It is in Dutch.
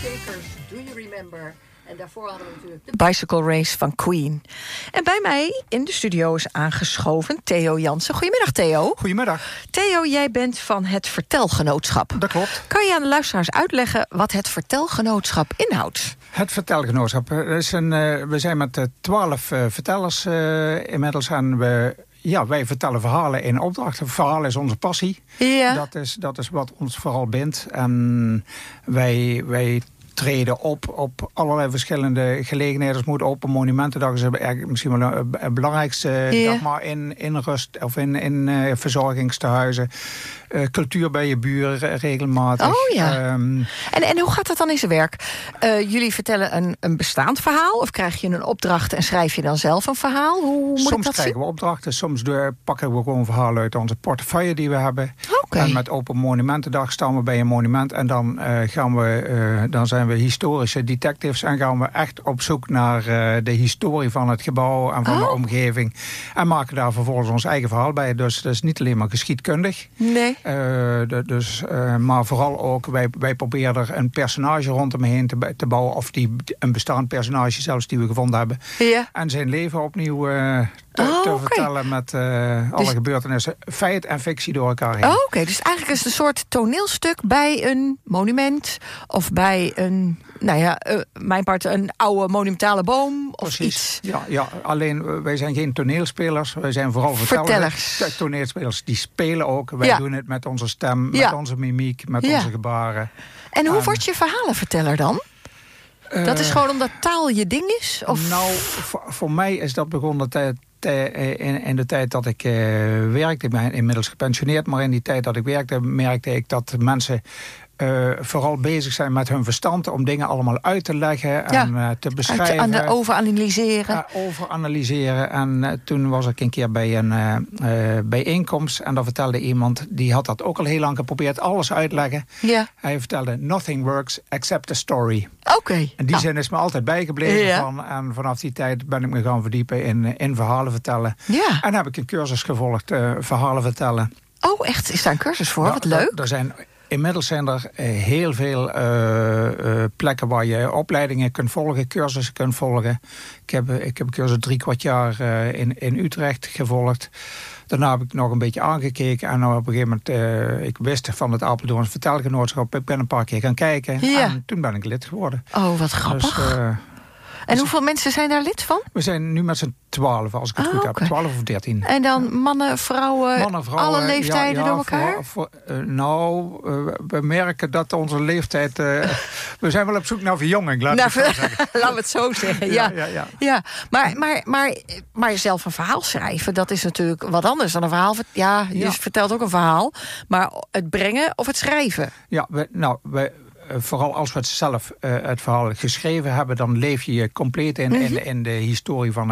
Shakers, Do You Remember? En daarvoor hadden we natuurlijk de Bicycle Race van Queen. En bij mij in de studio is aangeschoven Theo Jansen. Goedemiddag, Theo. Goedemiddag. Theo, jij bent van het Vertelgenootschap. Dat klopt. Kan je aan de luisteraars uitleggen wat het Vertelgenootschap inhoudt? Het Vertelgenootschap is we zijn met 12 vertellers inmiddels en wij vertellen verhalen in opdracht. Verhalen is onze passie. Ja. Dat is wat ons vooral bindt. En wij treden op allerlei verschillende gelegenheden. Het moet op een monumentendag is eigenlijk misschien wel het belangrijkste dag, maar in rust of in verzorgingstehuizen. Cultuur bij je buren regelmatig. Oh ja. En hoe gaat dat dan in zijn werk? Jullie vertellen een bestaand verhaal? Of krijg je een opdracht en schrijf je dan zelf een verhaal? Hoe moet soms dat krijgen we opdrachten. Soms pakken we gewoon verhalen uit onze portefeuille die we hebben. Okay. En met Open Monumentendag staan we bij een monument. En dan zijn we historische detectives. En gaan we echt op zoek naar de historie van het gebouw en van de omgeving. En maken daar vervolgens ons eigen verhaal bij. Dus dat is niet alleen maar geschiedkundig. Nee. Maar vooral ook, wij proberen er een personage rondom te bouwen. Of een bestaand personage zelfs die we gevonden hebben. Ja. En zijn leven opnieuw te vertellen met alle gebeurtenissen. Feit en fictie door elkaar heen. Oké, dus eigenlijk is het een soort toneelstuk bij een monument. Of bij een oude monumentale boom. Of precies. Iets. Ja, alleen wij zijn geen toneelspelers. Wij zijn vooral vertellers. De toneelspelers die spelen ook. Wij doen het met onze stem, met onze mimiek, met onze gebaren. En hoe word je verhalenverteller dan? Dat is gewoon omdat taal je ding is? Of? Nou, voor mij is dat begonnen in de tijd dat ik werkte. Ik ben inmiddels gepensioneerd, maar in die tijd dat ik werkte merkte ik dat mensen vooral bezig zijn met hun verstand om dingen allemaal uit te leggen en te beschrijven. Overanalyseren. Overanalyseren. En toen was ik een keer bij een bijeenkomst en daar vertelde iemand, die had dat ook al heel lang geprobeerd, alles uitleggen. Ja. Hij vertelde, nothing works except a story. Oké. En die zin is me altijd bijgebleven. En vanaf die tijd ben ik me gaan verdiepen in verhalen vertellen. Ja. En heb ik een cursus gevolgd, verhalen vertellen. Oh, echt? Is daar een cursus voor? Wat leuk. Inmiddels zijn er heel veel plekken waar je opleidingen kunt volgen, cursussen kunt volgen. Ik heb een cursus 3/4 jaar in Utrecht gevolgd. Daarna heb ik nog een beetje aangekeken. En op een gegeven moment, ik wist van het Apeldoorns Vertelgenootschap. Ik ben een paar keer gaan kijken. Ja. En toen ben ik lid geworden. Oh, wat grappig. Dus, en hoeveel mensen zijn daar lid van? We zijn nu met z'n 12, als ik het goed heb. 12 of 13. En dan mannen, vrouwen, alle leeftijden door elkaar? We merken dat onze leeftijd... we zijn wel op zoek naar verjonging, laten we het zo zeggen. Ja. Maar zelf een verhaal schrijven, dat is natuurlijk wat anders dan een verhaal. Ja, je vertelt ook een verhaal. Maar het brengen of het schrijven? Ja, vooral als we het zelf het verhaal geschreven hebben, dan leef je compleet in de historie van